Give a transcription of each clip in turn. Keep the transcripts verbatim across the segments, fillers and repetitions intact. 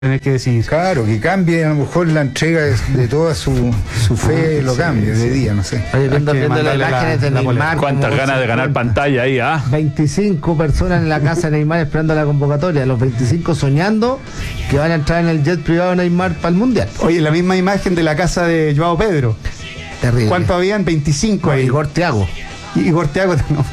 tener que decidir. Claro, que cambie a lo mejor la entrega de, de toda su, su fe, ah, lo sí, cambie sí. de día, no sé. Oye, viendo, viendo las imágenes de Neymar. Cuántas ganas de ganar pantalla ahí, ¿ah? veinticinco personas en la casa de Neymar esperando la convocatoria, los veinticinco soñando que van a entrar en el jet privado de Neymar para el Mundial. Oye, la misma imagen de la casa de Joao Pedro. Terrible. ¿Cuánto habían? veinticinco no, ahí. Igor Thiago. Y Igor Thiago no.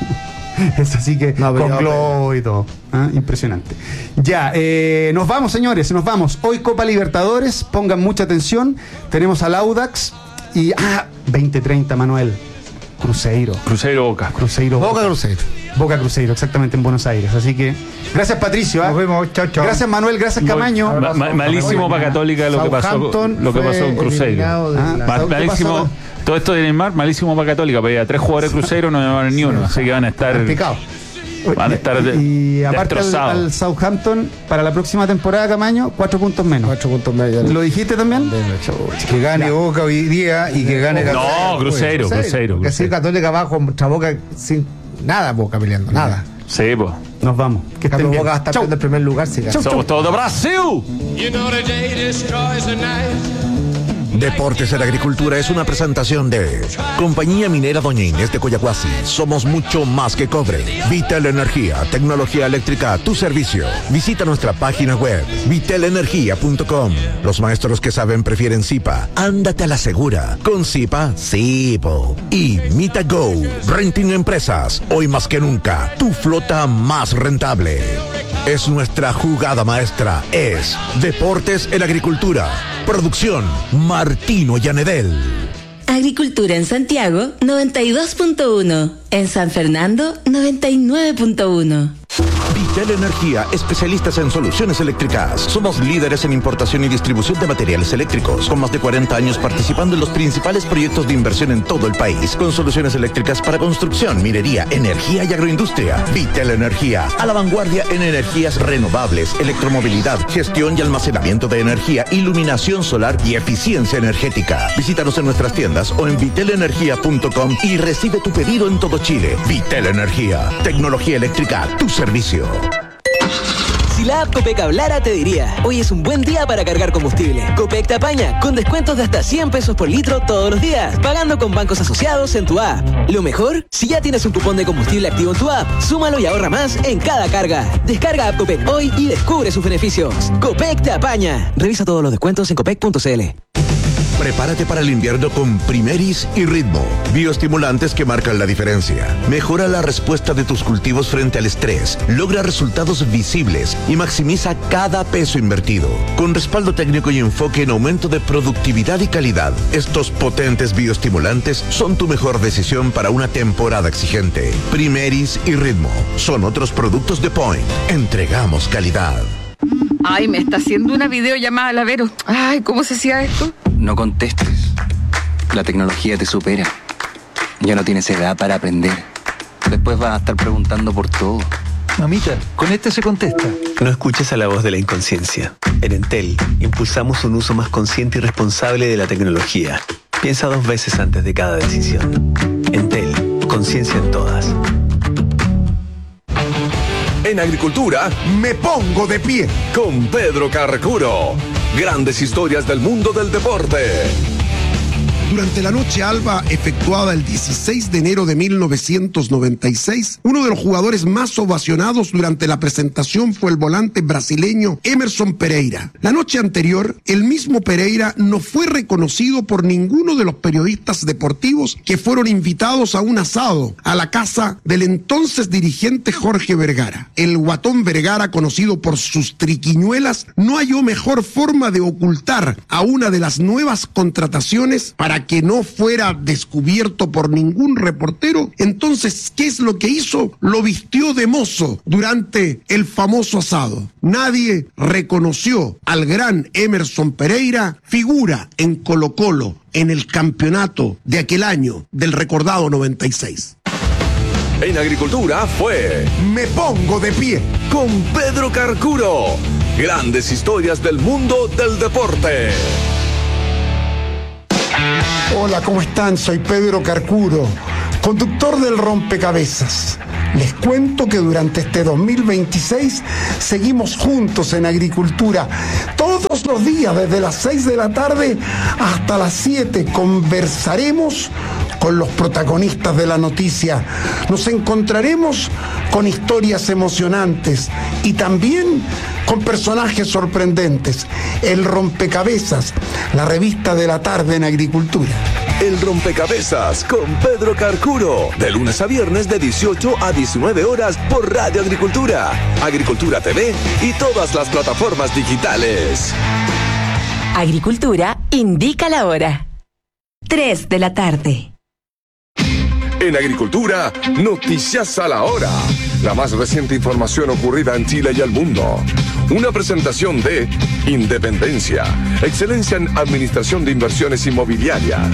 Eso sí que no, con globo y todo. ¿Ah? Impresionante. Ya, eh, nos vamos, señores, nos vamos. Hoy Copa Libertadores, pongan mucha atención. Tenemos al Audax y ah, veinte treinta, Manuel. Cruzeiro. Cruzeiro Boca. Cruzeiro Boca. Boca Cruzeiro. Boca Cruzeiro, exactamente, en Buenos Aires. Así que, gracias Patricio. ¿eh? Nos vemos, chao, chao. Gracias Manuel, gracias Camaño. Ma, ma, malísimo para Católica lo que pasó, lo que pasó con Cruzeiro. Ah, la, malísimo. Todo esto de Neymar, malísimo para Católica, pero a tres jugadores de Cruzeiro no llamaron ni uno, así que van a estar van a estar de, y aparte al, al Southampton para la próxima temporada, Camaño, cuatro puntos menos. Cuatro puntos menos. ¿Lo dijiste también? Que gane ya. Boca hoy día y que gane Católica. No, Cruzeiro, Cruzeiro. Que si Católica abajo contra Boca sin nada, Boca peleando, nada. Sí, pues. Nos vamos. Que Boca va a estar en el primer lugar. Si Somos chau. Todos de Brasil. You know the day destroys the night. Deportes en Agricultura es una presentación de Compañía Minera Doña Inés de Coyahuasi. Somos mucho más que cobre. Vitel Energía, tecnología eléctrica a tu servicio. Visita nuestra página web vitel energía punto com. Los maestros que saben prefieren Zipa. Ándate a la segura. Con Zipa, Zipo. Y MitaGo, Renting Empresas. Hoy más que nunca, tu flota más rentable. Es nuestra jugada maestra. Es Deportes en Agricultura. Producción Martino Llanedel. Agricultura en Santiago noventa y dos punto uno. En San Fernando noventa y nueve punto uno. Vitel Energía, especialistas en soluciones eléctricas. Somos líderes en importación y distribución de materiales eléctricos, con más de cuarenta años participando en los principales proyectos de inversión en todo el país, con soluciones eléctricas para construcción, minería, energía y agroindustria. Vitel Energía, a la vanguardia en energías renovables, electromovilidad, gestión y almacenamiento de energía, iluminación solar y eficiencia energética. Visítanos en nuestras tiendas o en vitel energía punto com y recibe tu pedido en todo Chile. Vitel Energía, tecnología eléctrica a tu servicio. Si la app Copec hablara, te diría: hoy es un buen día para cargar combustible. Copec te apaña con descuentos de hasta cien pesos por litro todos los días, pagando con bancos asociados en tu app. Lo mejor, si ya tienes un cupón de combustible activo en tu app, súmalo y ahorra más en cada carga. Descarga app Copec hoy y descubre sus beneficios. Copec te apaña. Revisa todos los descuentos en copec punto c l. Prepárate para el invierno con Primeris y Ritmo, bioestimulantes que marcan la diferencia. Mejora la respuesta de tus cultivos frente al estrés, logra resultados visibles y maximiza cada peso invertido. Con respaldo técnico y enfoque en aumento de productividad y calidad, estos potentes bioestimulantes son tu mejor decisión para una temporada exigente. Primeris y Ritmo son otros productos de Point. Entregamos calidad. Ay, me está haciendo una videollamada la Vero. Ay, ¿cómo se hacía esto? No contestes. La tecnología te supera. Ya no tienes edad para aprender. Después vas a estar preguntando por todo. Mamita, con este se contesta. No escuches a la voz de la inconsciencia. En Entel, impulsamos un uso más consciente y responsable de la tecnología. Piensa dos veces antes de cada decisión. Entel, conciencia en todas. En Agricultura, me pongo de pie con Pedro Carcuro. Grandes historias del mundo del deporte. Durante la noche alba efectuada el dieciséis de enero de mil novecientos noventa y seis, uno de los jugadores más ovacionados durante la presentación fue el volante brasileño Emerson Pereira. La noche anterior, el mismo Pereira no fue reconocido por ninguno de los periodistas deportivos que fueron invitados a un asado a la casa del entonces dirigente Jorge Vergara. El Guatón Vergara, conocido por sus triquiñuelas, no halló mejor forma de ocultar a una de las nuevas contrataciones para que no fuera descubierto por ningún reportero. Entonces, ¿qué es lo que hizo? Lo vistió de mozo durante el famoso asado. Nadie reconoció al gran Emerson Pereira, figura en Colo-Colo en el campeonato de aquel año del recordado noventa y seis. En Agricultura fue Me Pongo de Pie con Pedro Carcuro. Grandes historias del mundo del deporte. Hola, ¿cómo están? Soy Pedro Carcuro, conductor del Rompecabezas. Les cuento que durante este dos mil veintiséis seguimos juntos en agricultura. Todos los días, desde las seis de la tarde hasta las siete, conversaremos con los protagonistas de la noticia. Nos encontraremos con historias emocionantes y también con personajes sorprendentes. El Rompecabezas, la revista de la tarde en agricultura. El Rompecabezas con Pedro Carcuro, de lunes a viernes de dieciocho a diecinueve horas por Radio Agricultura, Agricultura T V y todas las plataformas digitales. Agricultura indica la hora. tres de la tarde. En Agricultura, noticias a la hora. La más reciente información ocurrida en Chile y el mundo. Una presentación de Independencia, excelencia en administración de inversiones inmobiliarias.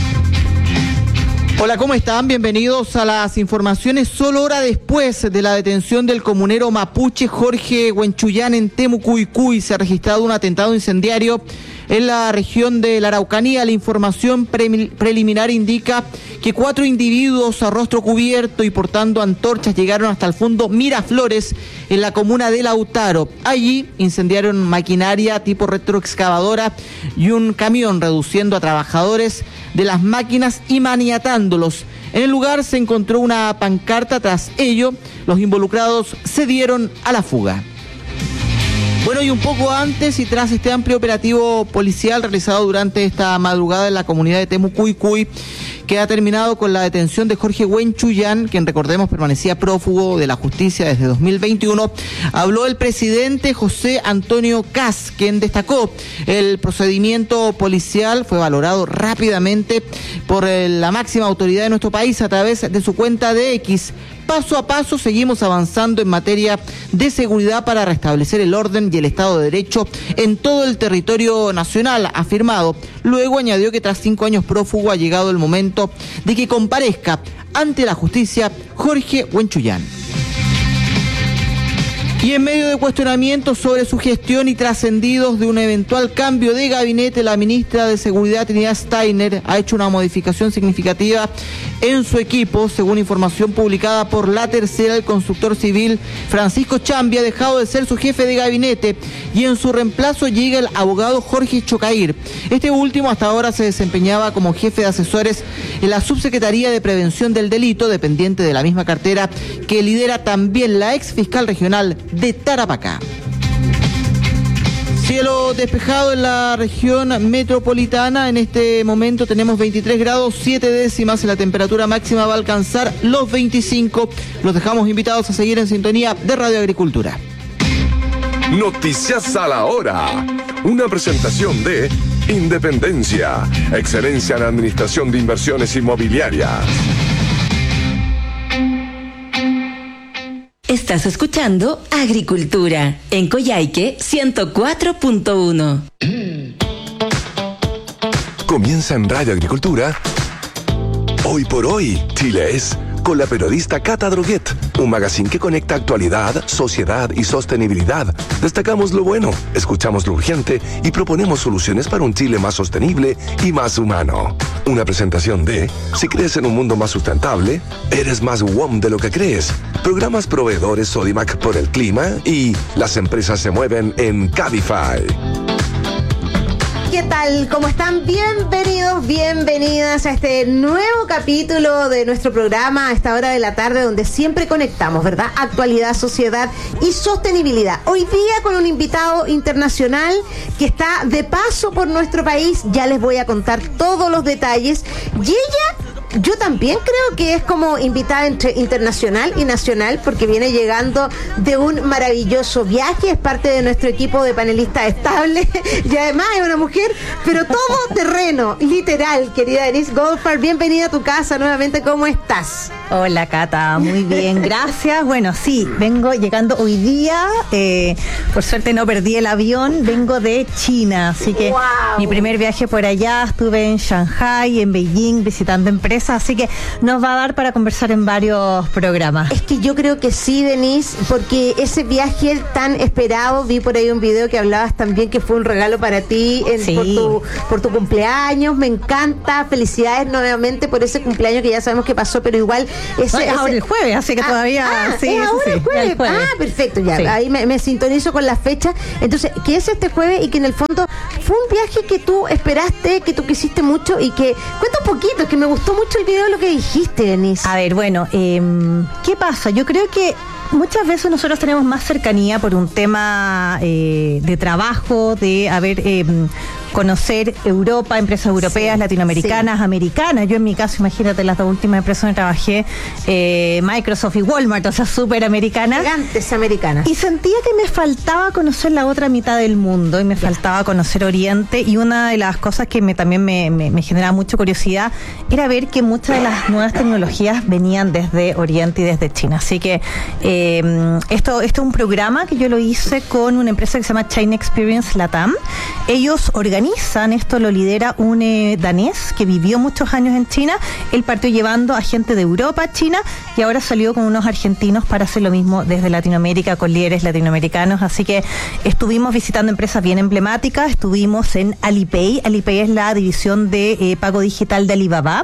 Hola, ¿cómo están? Bienvenidos a las informaciones. Solo hora después de la detención del comunero mapuche Jorge Huenchuyán en Temucuicui, se ha registrado un atentado incendiario en la región de la Araucanía. La información pre- preliminar indica que cuatro individuos a rostro cubierto y portando antorchas llegaron hasta el fondo Miraflores, en la comuna de Lautaro. Allí incendiaron maquinaria tipo retroexcavadora y un camión, reduciendo a trabajadores de las máquinas y maniatándolos. En el lugar se encontró una pancarta. Tras ello, los involucrados se dieron a la fuga. Bueno, y un poco antes y tras este amplio operativo policial realizado durante esta madrugada en la comunidad de Temucuicui, que ha terminado con la detención de Jorge Huenchuyán, quien, recordemos, permanecía prófugo de la justicia desde dos mil veintiuno, habló el presidente José Antonio Kast, quien destacó el procedimiento policial fue valorado rápidamente por la máxima autoridad de nuestro país a través de su cuenta de X. Paso a paso seguimos avanzando en materia de seguridad para restablecer el orden y el Estado de Derecho en todo el territorio nacional, afirmado. Luego añadió que tras cinco años prófugo ha llegado el momento de que comparezca ante la justicia Jorge Huenchuyán. Y en medio de cuestionamientos sobre su gestión y trascendidos de un eventual cambio de gabinete, la ministra de Seguridad, Trinidad Steiner, ha hecho una modificación significativa en su equipo. Según información publicada por La Tercera, el constructor civil Francisco Chambi ha dejado de ser su jefe de gabinete y en su reemplazo llega el abogado Jorge Chocair. Este último hasta ahora se desempeñaba como jefe de asesores en la Subsecretaría de Prevención del Delito, dependiente de la misma cartera que lidera también la ex fiscal regional de Tarapacá. Cielo despejado en la región metropolitana. En este momento tenemos veintitrés grados, siete décimas. La temperatura máxima va a alcanzar los veinticinco. Los dejamos invitados a seguir en sintonía de Radio Agricultura. Noticias a la hora. Una presentación de Independencia, excelencia en administración de inversiones inmobiliarias. Estás escuchando Agricultura en Coyhaique ciento cuatro punto uno. Comienza en Radio Agricultura. Hoy por hoy, Chile es, con la periodista Cata Droguet, un magazine que conecta actualidad, sociedad y sostenibilidad. Destacamos lo bueno, escuchamos lo urgente y proponemos soluciones para un Chile más sostenible y más humano. Una presentación de, si crees en un mundo más sustentable, eres más W O M de lo que crees. Programas proveedores Sodimac por el clima y las empresas se mueven en Cabify. ¿Qué tal? ¿Cómo están? Bienvenidos, bienvenidas a este nuevo capítulo de nuestro programa a esta hora de la tarde, donde siempre conectamos, ¿verdad? Actualidad, sociedad y sostenibilidad. Hoy día con un invitado internacional que está de paso por nuestro país. Ya les voy a contar todos los detalles. Y ella... yo también creo que es como invitada entre internacional y nacional, porque viene llegando de un maravilloso viaje, es parte de nuestro equipo de panelistas estables y además es una mujer, pero todo terreno, literal. Querida Denise Goldfarb, bienvenida a tu casa nuevamente, ¿cómo estás? Hola Cata, muy bien, gracias. Bueno, sí, vengo llegando hoy día, eh, por suerte no perdí el avión, vengo de China, así que wow. Mi primer viaje por allá, estuve en Shanghai, en Beijing, visitando empresas, así que nos va a dar para conversar en varios programas. Es que yo creo que sí, Denise, porque ese viaje tan esperado, vi por ahí un video que hablabas también que fue un regalo para ti en, sí. por, tu, por tu cumpleaños, me encanta, felicidades nuevamente por ese cumpleaños que ya sabemos que pasó, pero igual ese, no, es ahora ese... el jueves, así que ah, todavía... Ah, sí, es ahora sí, el jueves. el jueves. Ah, perfecto, ya. Sí. Ahí me, me sintonizo con la fecha. Entonces, ¿qué es este jueves? Y que en el fondo fue un viaje que tú esperaste, que tú quisiste mucho y que... Cuenta un poquito, es que me gustó mucho el video de lo que dijiste, Denise. A ver, bueno, eh, ¿qué pasa? Yo creo que muchas veces nosotros tenemos más cercanía por un tema eh, de trabajo, de haber... Eh, conocer Europa, empresas europeas, sí, latinoamericanas, sí. americanas. Yo en mi caso, imagínate, las dos últimas empresas donde trabajé, eh, Microsoft y Walmart, o sea, súper americanas. Gigantes americanas. Y sentía que me faltaba conocer la otra mitad del mundo y me yeah. faltaba conocer Oriente. Y una de las cosas que me, también me, me, me generaba mucha curiosidad era ver que muchas de las nuevas tecnologías venían desde Oriente y desde China. Así que eh, esto, esto es un programa que yo lo hice con una empresa que se llama China Experience Latam. Ellos organizan esto, lo lidera un eh, danés que vivió muchos años en China. Él partió llevando a gente de Europa a China y ahora salió con unos argentinos para hacer lo mismo desde Latinoamérica con líderes latinoamericanos. Así que estuvimos visitando empresas bien emblemáticas. Estuvimos en Alipay. Alipay es la división de eh, pago digital de Alibaba.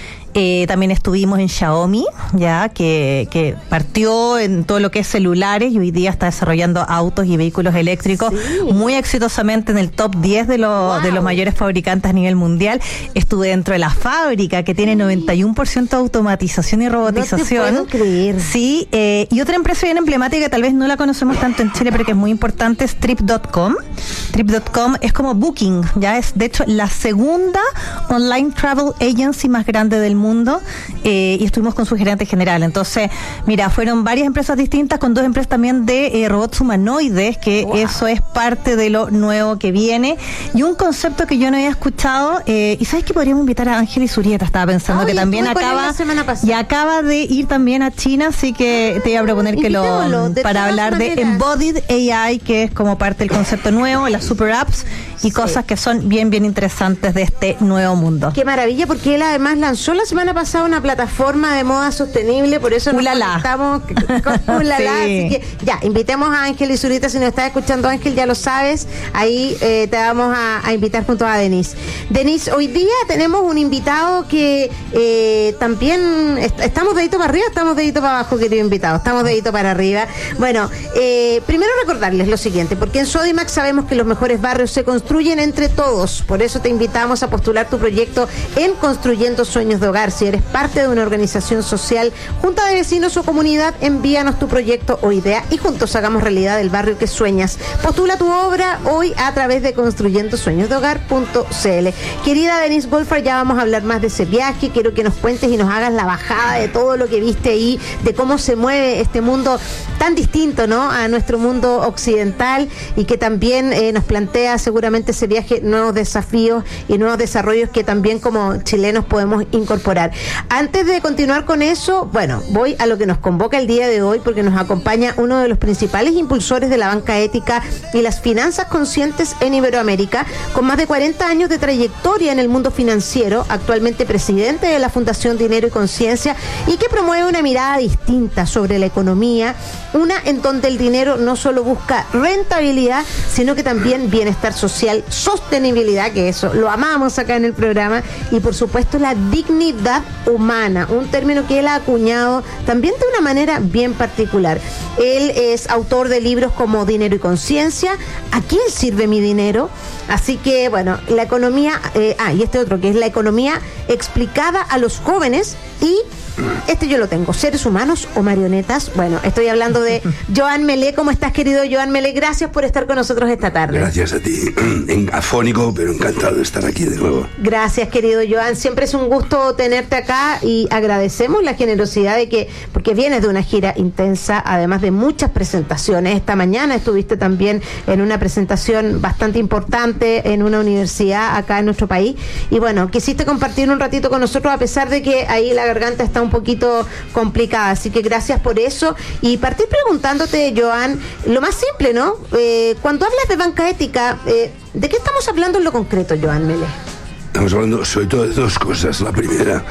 Eh, también estuvimos en Xiaomi, ya que, que partió en todo lo que es celulares y hoy día está desarrollando autos y vehículos eléctricos sí. muy exitosamente en el top diez de, lo, wow. de los mayores fabricantes a nivel mundial. Estuve dentro de la fábrica que tiene noventa y uno por ciento de automatización y robotización. No te puedo creer. Sí, eh, y otra empresa bien emblemática que tal vez no la conocemos tanto en Chile, pero que es muy importante, es Trip punto com. Trip punto com es como Booking, ya es de hecho la segunda online travel agency más grande del mundo. mundo eh, y estuvimos con su gerente general. Entonces, mira, fueron varias empresas distintas con dos empresas también de eh, robots humanoides, que wow. eso es parte de lo nuevo que viene. Y un concepto que yo no había escuchado, eh, y sabes que podríamos invitar a Ángel Isurieta, estaba pensando, Ay, que también acaba y acaba de ir también a China, así que te iba a proponer que lo para hablar maneras. de Embodied A I, que es como parte del concepto nuevo, las super apps y sí. cosas que son bien, bien interesantes de este nuevo mundo. Qué maravilla, porque él además lanzó la semana pasada una plataforma de moda sostenible, por eso nos conectamos con Ulala, sí. así que ya, invitemos a Ángel Isurieta, si nos estás escuchando Ángel, ya lo sabes, ahí eh, te vamos a, a invitar junto a Denise. Denise, hoy día tenemos un invitado que eh, también, est estamos dedito para arriba, estamos dedito para abajo, querido invitado, estamos dedito para arriba. Bueno, eh, primero recordarles lo siguiente, porque en Sodimac sabemos que los mejores barrios se construyen entre todos, por eso te invitamos a postular tu proyecto en Construyendo Sueños de Hogar. Si eres parte de una organización social, junta de vecinos o comunidad, envíanos tu proyecto o idea y juntos hagamos realidad el barrio que sueñas. Postula tu obra hoy a través de construyendo sueños de hogar punto c l. Querida Denise Wolfart, ya vamos a hablar más de ese viaje. Quiero que nos cuentes y nos hagas la bajada de todo lo que viste ahí, de cómo se mueve este mundo tan distinto, ¿no?, a nuestro mundo occidental, y que también eh, nos plantea seguramente ese viaje nuevos desafíos y nuevos desarrollos que también como chilenos podemos incorporar. Antes de continuar con eso, bueno, voy a lo que nos convoca el día de hoy, porque nos acompaña uno de los principales impulsores de la banca ética y las finanzas conscientes en Iberoamérica, con más de cuarenta años de trayectoria en el mundo financiero, actualmente presidente de la Fundación Dinero y Conciencia, y que promueve una mirada distinta sobre la economía, una en donde el dinero no solo busca rentabilidad, sino que también bienestar social, sostenibilidad, que eso lo amamos acá en el programa, y por supuesto la dignidad humana, un término que él ha acuñado también de una manera bien particular. Él es autor de libros como Dinero y Conciencia, ¿A quién sirve mi dinero? Así que, bueno, la economía, eh, ah, y este otro, que es la economía explicada a los jóvenes, y este yo lo tengo, Seres Humanos o Marionetas. Bueno, estoy hablando de Joan Melé. ¿Cómo estás, querido Joan Melé? Gracias por estar con nosotros esta tarde. Gracias a ti, en afónico, pero encantado de estar aquí de nuevo. Gracias, querido Joan, siempre es un gusto tenerte acá, y agradecemos la generosidad de que, porque vienes de una gira intensa, además de muchas presentaciones. Esta mañana estuviste también en una presentación bastante importante en una universidad acá en nuestro país, y bueno, quisiste compartir un ratito con nosotros a pesar de que ahí la garganta está un poquito complicada, así que gracias por eso. Y partir preguntándote, Joan, lo más simple, ¿no? Eh, cuando hablas de banca ética, eh, ¿de qué estamos hablando en lo concreto, Joan Melé? Estamos hablando sobre todo de dos cosas. La primera,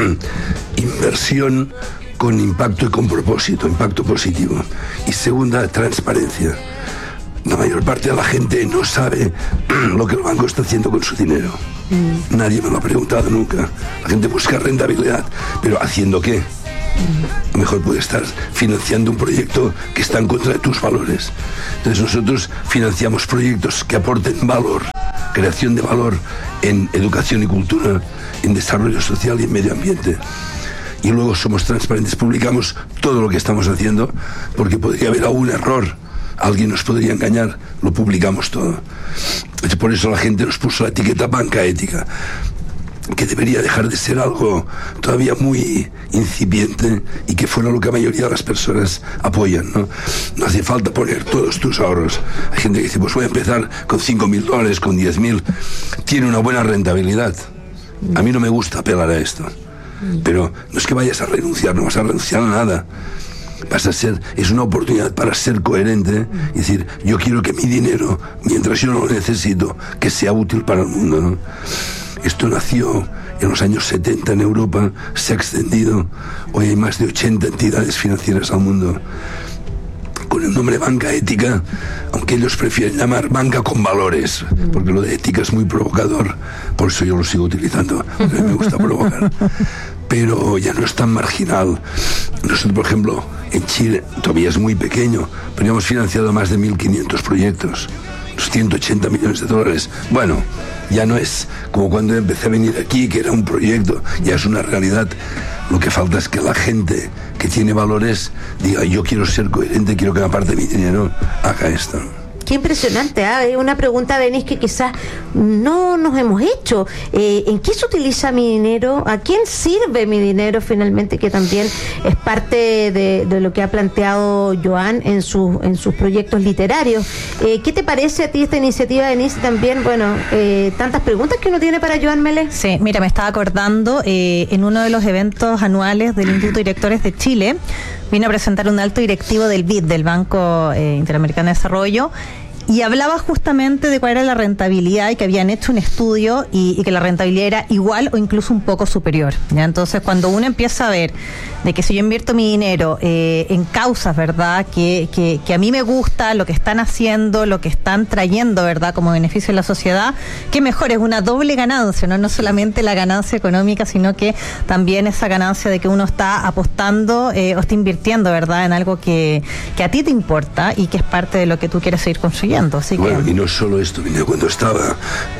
inversión con impacto y con propósito, impacto positivo. Y segunda, transparencia. La mayor parte de la gente no sabe lo que el banco está haciendo con su dinero. Mm. Nadie me lo ha preguntado nunca. La gente busca rentabilidad, pero ¿haciendo qué? Mejor puede estar financiando un proyecto que está en contra de tus valores. Entonces nosotros financiamos proyectos que aporten valor, creación de valor en educación y cultura, en desarrollo social y en medio ambiente. Y luego somos transparentes, publicamos todo lo que estamos haciendo, porque podría haber algún error, alguien nos podría engañar, lo publicamos todo. Por eso la gente nos puso la etiqueta banca ética, que debería dejar de ser algo todavía muy incipiente y que fuera lo que la mayoría de las personas apoyan, ¿no? No hace falta poner todos tus ahorros. Hay gente que dice, pues voy a empezar con cinco mil dólares, con diez mil. Tiene una buena rentabilidad. A mí no me gusta apelar a esto. Pero no es que vayas a renunciar, no vas a renunciar a nada. Vas a ser, es una oportunidad para ser coherente y decir, yo quiero que mi dinero, mientras yo no lo necesito, que sea útil para el mundo, ¿no? Esto nació en los años setenta en Europa, se ha extendido. Hoy hay más de ochenta entidades financieras al mundo con el nombre banca ética, aunque ellos prefieren llamar banca con valores, porque lo de ética es muy provocador, por eso yo lo sigo utilizando, porque a mí me gusta provocar. Pero ya no es tan marginal. Nosotros, por ejemplo, en Chile, todavía es muy pequeño, pero hemos financiado más de mil quinientos proyectos, los ciento ochenta millones de dólares. Bueno, ya no es como cuando empecé a venir aquí, que era un proyecto, ya es una realidad. Lo que falta es que la gente que tiene valores diga, yo quiero ser coherente, quiero que una parte de mi dinero haga esto. Qué impresionante, ¿eh? Una pregunta, Denis, que quizás no nos hemos hecho. Eh, ¿En qué se utiliza mi dinero? ¿A quién sirve mi dinero finalmente? Que también es parte de, de lo que ha planteado Joan en, su, en sus proyectos literarios. Eh, ¿Qué te parece a ti esta iniciativa, Denis? También, bueno, eh, tantas preguntas que uno tiene para Joan Mele. Sí, mira, me estaba acordando, eh, en uno de los eventos anuales del Instituto de Directores de Chile, vino a presentar un alto directivo del B I D, del Banco eh, Interamericano de Desarrollo, y hablaba justamente de cuál era la rentabilidad y que habían hecho un estudio y, y que la rentabilidad era igual o incluso un poco superior, ¿ya? Entonces, cuando uno empieza a ver de que si yo invierto mi dinero eh, en causas, ¿verdad?, que, que, que a mí me gusta lo que están haciendo, lo que están trayendo, ¿verdad?, como beneficio a la sociedad, que mejor, es una doble ganancia, ¿no? No solamente la ganancia económica, sino que también esa ganancia de que uno está apostando eh, o está invirtiendo, ¿verdad?, en algo que, que a ti te importa y que es parte de lo que tú quieres seguir construyendo. Así bueno, que... y no solo esto, cuando estaba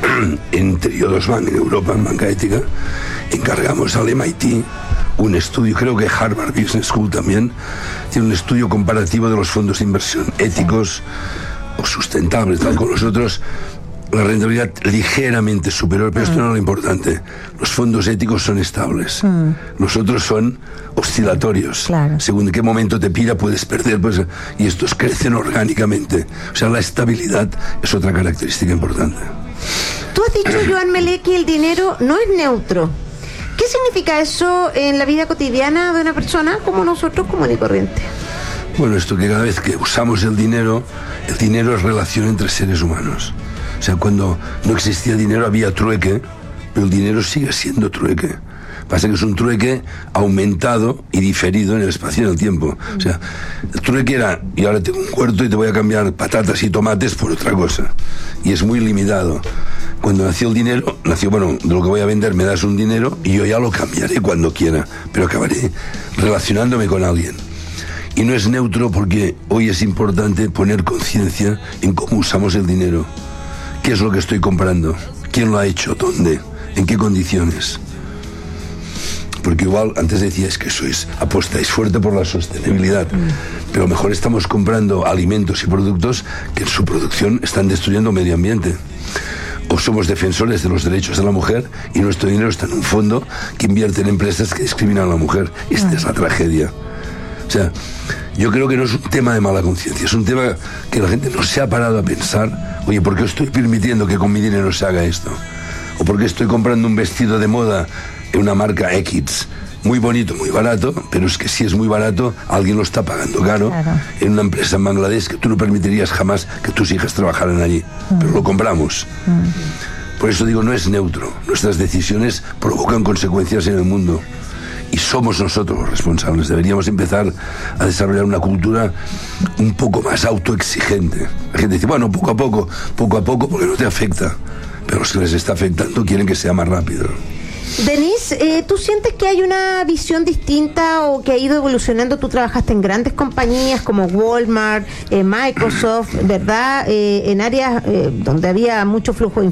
en Triodos Bank en Europa, en banca ética, encargamos al M I T un estudio, creo que Harvard Business School también tiene un estudio comparativo de los fondos de inversión éticos o sustentables, tal como los otros. La rentabilidad ligeramente superior, pero esto no es lo importante. Los fondos éticos son estables. Mm. Los otros son oscilatorios. Claro. Según en qué momento te pida, puedes perder. Pues, y estos crecen orgánicamente. O sea, la estabilidad es otra característica importante. Tú has dicho, Joan Mele, que el dinero no es neutro. ¿Qué significa eso en la vida cotidiana de una persona como nosotros, común y corriente? Bueno, esto que cada vez que usamos el dinero, el dinero es relación entre seres humanos. O sea, cuando no existía dinero había trueque, pero el dinero sigue siendo trueque. Pasa que es un trueque aumentado y diferido en el espacio y en el tiempo. O sea, el trueque era, y ahora tengo un huerto y te voy a cambiar patatas y tomates por otra cosa. Y es muy limitado. Cuando nació el dinero, nació, bueno, de lo que voy a vender me das un dinero y yo ya lo cambiaré cuando quiera, pero acabaré relacionándome con alguien. Y no es neutro porque hoy es importante poner conciencia en cómo usamos el dinero. ¿Qué es lo que estoy comprando? ¿Quién lo ha hecho? ¿Dónde? ¿En qué condiciones? Porque igual antes decías que sois, apostáis fuerte por la sostenibilidad, mm. pero mejor estamos comprando alimentos y productos que en su producción están destruyendo el medio ambiente. O somos defensores de los derechos de la mujer y nuestro dinero está en un fondo que invierte en empresas que discriminan a la mujer. Esta mm. es la tragedia. O sea, yo creo que no es un tema de mala conciencia, es un tema que la gente no se ha parado a pensar, oye, ¿por qué estoy permitiendo que con mi dinero se haga esto? ¿O por qué estoy comprando un vestido de moda en una marca X? Muy bonito, muy barato, pero es que si es muy barato, alguien lo está pagando caro, claro, en una empresa en Bangladesh que tú no permitirías jamás que tus hijas trabajaran allí, mm. pero lo compramos. Mm. Por eso digo, no es neutro, nuestras decisiones provocan consecuencias en el mundo. Y somos nosotros los responsables. Deberíamos empezar a desarrollar una cultura un poco más autoexigente. La gente dice, bueno, poco a poco, poco a poco, porque no te afecta. Pero los que les está afectando quieren que sea más rápido. Denise, eh, ¿tú sientes que hay una visión distinta o que ha ido evolucionando? Tú trabajaste en grandes compañías como Walmart, eh, Microsoft, ¿verdad? Eh, en áreas eh, donde había mucho flujo de